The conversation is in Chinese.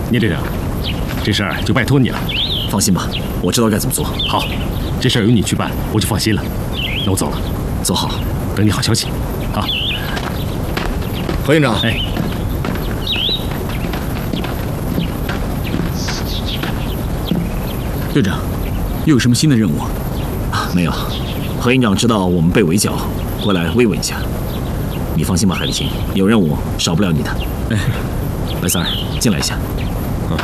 聂队长，这事儿就拜托你了。 放心吧，我知道该怎么做。 好，这事儿由你去办，我就放心了。那我走了， 走好， 等你好消息。好， 何院长， 哎， 队长，又有什么新的任务？ 没有，何营长知道我们被围剿，过来慰问一下。你放心吧，海立青，有任务少不了你的。 哎， 白三儿，进来一下。